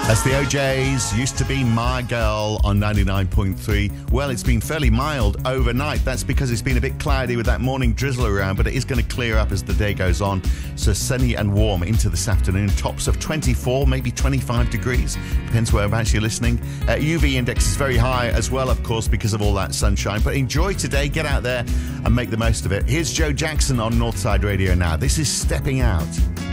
As the OJs used to be My Girl on 99.3. Well, it's been fairly mild overnight. That's because it's been a bit cloudy with that morning drizzle around, but it is going to clear up as the day goes on. So sunny and warm into this afternoon. Tops of 24, maybe 25 degrees. Depends whereabouts you're listening. UV index is very high as well, of course, because of all that sunshine. But enjoy today. Get out there and make the most of it. Here's Joe Jackson on Northside Radio now. This is Stepping Out.